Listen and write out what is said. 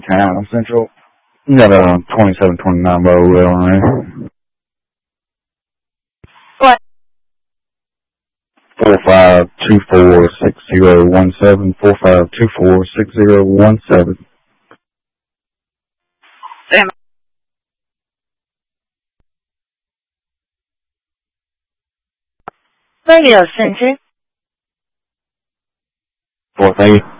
Town Central. You got a 2729 by rail on there. What? 45246017. 45246017. Damn. Radio Center. 4, thank you.